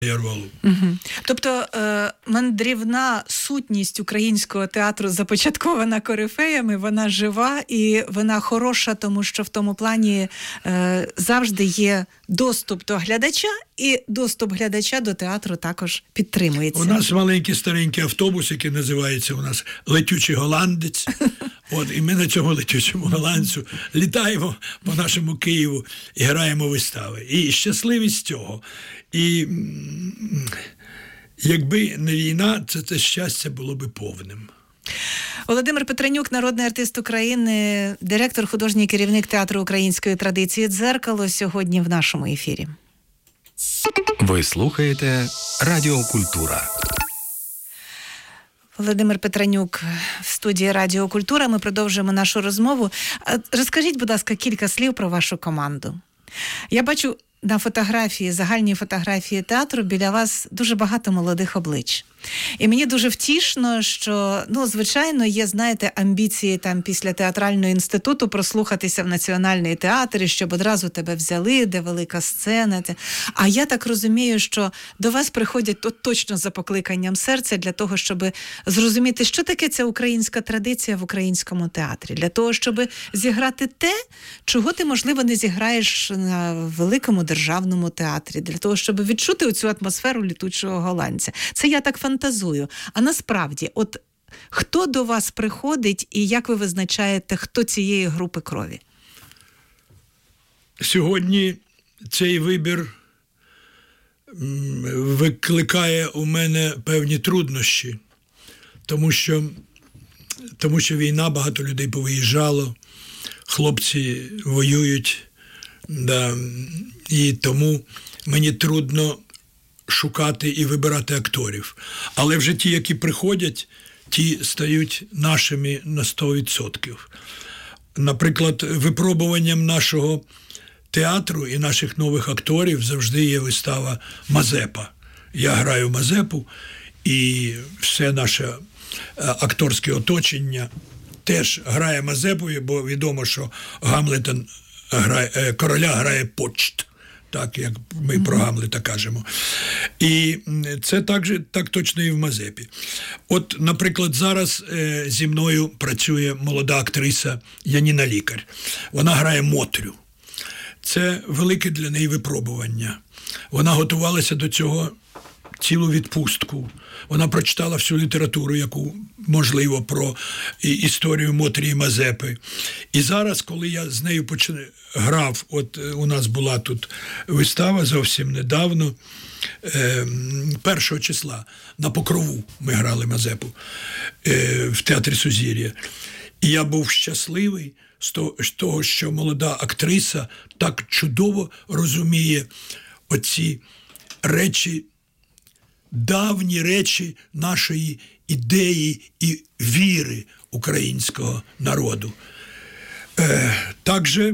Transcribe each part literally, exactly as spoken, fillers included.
Ярвалу. Угу. Тобто е, мандрівна сутність українського театру започаткована корифеями, вона жива і вона хороша, тому що в тому плані е, завжди є доступ до глядача, і доступ глядача до театру також підтримується. У нас маленький старенький автобус, який називається у нас «Летючий голландець». От, і ми на цьому летючому голландцю літаємо по нашому Києву і граємо вистави. І щасливі з цього. І якби не війна, це, це щастя було би повним. Володимир Петренюк, народний артист України, директор, художній керівник театру української традиції «Дзеркало», сьогодні в нашому ефірі. Ви слухаєте Радіо Культура. Володимир Петренюк в студії Радіо Культура. Ми продовжуємо нашу розмову. Розкажіть, будь ласка, кілька слів про вашу команду. Я бачу на фотографії, загальній фотографії театру біля вас дуже багато молодих облич. І мені дуже втішно, що, ну, звичайно, є, знаєте, амбіції там після театрального інституту прослухатися в Національний театр, щоб одразу тебе взяли, де велика сцена. А я так розумію, що до вас приходять от точно за покликанням серця для того, щоб зрозуміти, що таке ця українська традиція в українському театрі. Для того, щоб зіграти те, чого ти, можливо, не зіграєш на великому державному театрі. Для того, щоб відчути оцю атмосферу літучого голландця. Це я так фантазую. А насправді, от хто до вас приходить і як ви визначаєте, хто цієї групи крові? Сьогодні цей вибір викликає у мене певні труднощі, тому що, тому що війна, багато людей повиїжджало, хлопці воюють, да, і тому мені трудно шукати і вибирати акторів. Але вже ті, які приходять, ті стають нашими на сто відсотків. Наприклад, випробуванням нашого театру і наших нових акторів завжди є вистава «Мазепа». Я граю Мазепу, і все наше акторське оточення теж грає Мазепу, бо відомо, що Гамлета грає, короля грає Почт. Так, як ми mm-hmm. про Гамлета кажемо. І це так, же, так точно і в Мазепі. От, наприклад, зараз е, зі мною працює молода актриса Яніна Лікар. Вона грає Мотрю. Це велике для неї випробування. Вона готувалася до цього цілу відпустку. Вона прочитала всю літературу, яку, можливо, про історію Мотрі і Мазепи. І зараз, коли я з нею поч... грав, от у нас була тут вистава зовсім недавно, е, першого числа, на Покрову ми грали Мазепу е, в театрі Сузір'я. І я був щасливий з того, що молода актриса так чудово розуміє оці речі, давні речі нашої ідеї і віри українського народу. Е, також е,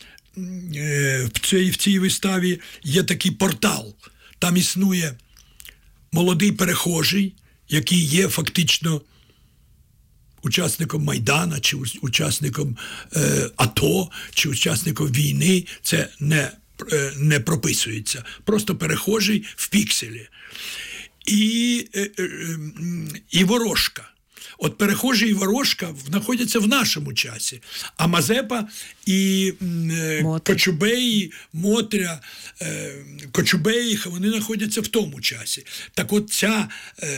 в, цій, в цій виставі є такий портал. Там існує молодий перехожий, який є фактично учасником Майдана, чи учасником е, АТО, чи учасником війни. Це не, е, не прописується. Просто перехожий в пікселі. І, і Ворожка. От перехожий і Ворожка знаходяться в нашому часі. А Мазепа і Мотря. Кочубеї, Мотря, Кочубеїха, вони знаходяться в тому часі. Так от ця,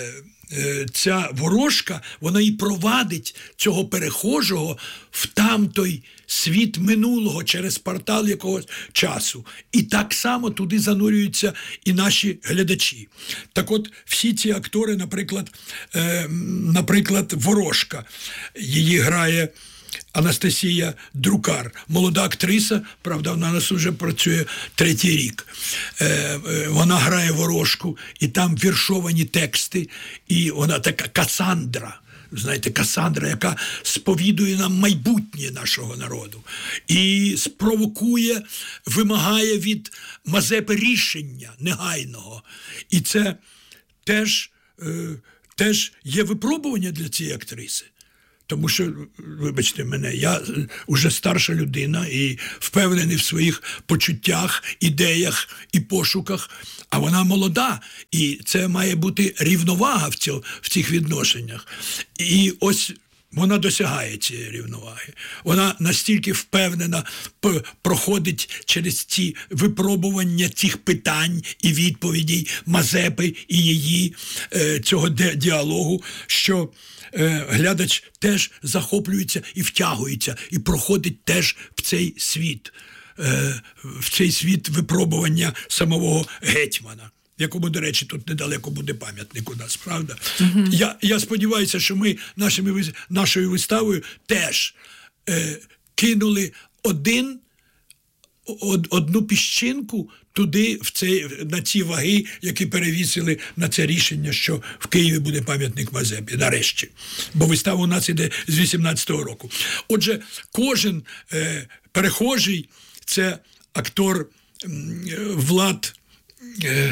ця Ворожка, вона і провадить цього перехожого в тамтой світ минулого через портал якогось часу. І так само туди занурюються і наші глядачі. Так от всі ці актори, наприклад, е, наприклад, Ворожка, її грає Анастасія Друкар, молода актриса, правда, вона у нас вже працює третій рік. Е, е, вона грає Ворожку, і там віршовані тексти, і вона така Касандра. Знаєте, Касандра, яка сповідує нам майбутнє нашого народу. І спровокує, вимагає від Мазепи рішення негайного. І це теж, е, теж є випробування для цієї актриси. Тому що, вибачте мене, я вже старша людина і впевнений в своїх почуттях, ідеях і пошуках, а вона молода. І це має бути рівновага в, цьому, в цих відношеннях. І ось вона досягає цієї рівноваги. Вона настільки впевнена проходить через ці випробування цих питань і відповідей Мазепи і її е, цього діалогу, що е, глядач теж захоплюється і втягується, і проходить теж в цей світ, е, в цей світ випробування самого гетьмана, якому, до речі, тут недалеко буде пам'ятник у нас, правда? Угу. Я, я сподіваюся, що ми нашими, нашою виставою теж е, кинули один, од, одну піщинку туди, в цей, на ці ваги, які перевісили на це рішення, що в Києві буде пам'ятник Мазепі, нарешті. Бо вистава у нас іде з вісімнадцятого року. Отже, кожен е, перехожий – це актор е, Влад е,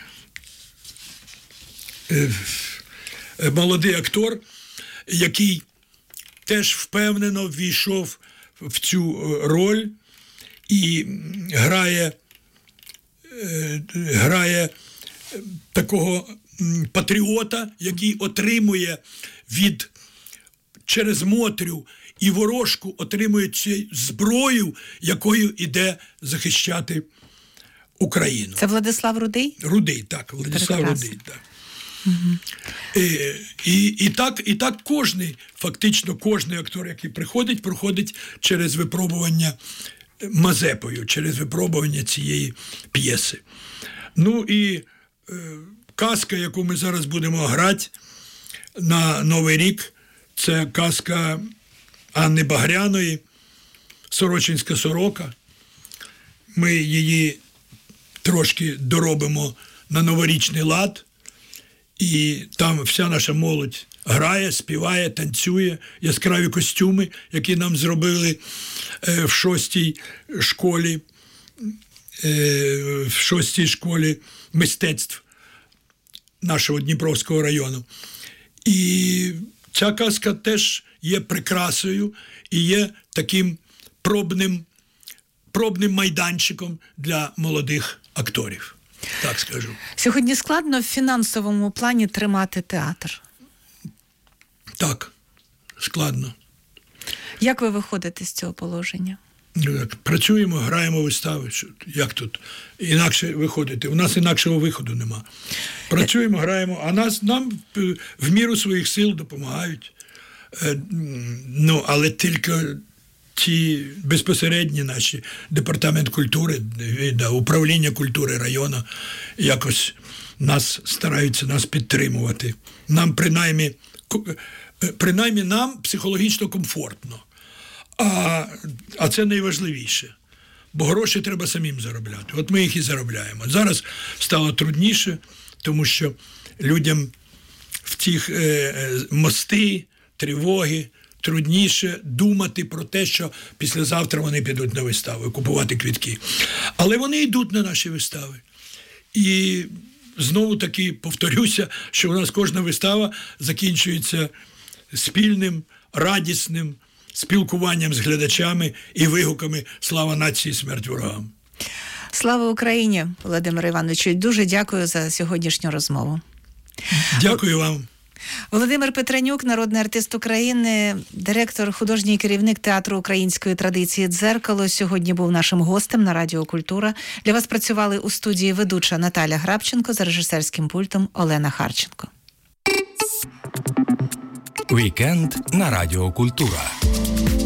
молодий актор, який теж впевнено ввійшов в цю роль і грає, грає такого патріота, який отримує від через Мотрю і ворожку, отримує цю зброю, якою іде захищати Україну. Це Владислав Рудий? Рудий, так, Владислав Прекрасно. Рудий, так. Угу. І, і, і, так, і так кожний, фактично кожний актор, який приходить, проходить через випробування Мазепою, через випробування цієї п'єси. Ну і е, казка, яку ми зараз будемо грати на Новий рік, це казка Анни Багряної «Сорочинська сорока». Ми її трошки доробимо на новорічний лад. І там вся наша молодь грає, співає, танцює, яскраві костюми, які нам зробили е, в шостій школі, е, в шостій школі мистецтв нашого Дніпровського району. І ця казка теж є прикрасою і є таким пробним, пробним майданчиком для молодих акторів. Так скажу. Сьогодні складно в фінансовому плані тримати театр? Так, складно. Як ви виходите з цього положення? Працюємо, граємо вистави. Як тут інакше виходити? У нас інакшого виходу нема. Працюємо, граємо, а нас, нам в міру своїх сил допомагають. Ну, але тільки ті безпосередні наші департамент культури, управління культури району якось нас стараються нас підтримувати. Нам принаймні, принаймні нам психологічно комфортно. А, а це найважливіше. Бо гроші треба самим заробляти. От ми їх і заробляємо. Зараз стало трудніше, тому що людям в тих е, мости, тривоги, трудніше думати про те, що післязавтра вони підуть на виставу, купувати квитки. Але вони йдуть на наші вистави. І знову таки повторюся, що у нас кожна вистава закінчується спільним, радісним спілкуванням з глядачами і вигуками «Слава нації, смерть ворогам». Слава Україні, Володимире Івановичу. Дуже дякую за сьогоднішню розмову. Дякую вам. Володимир Петренюк, народний артист України, директор, художній керівник театру української традиції «Дзеркало», сьогодні був нашим гостем на Радіо Культура. Для вас працювали у студії ведуча Наталя Грабченко, за режисерським пультом Олена Харченко. Вікенд на Радіо Культура.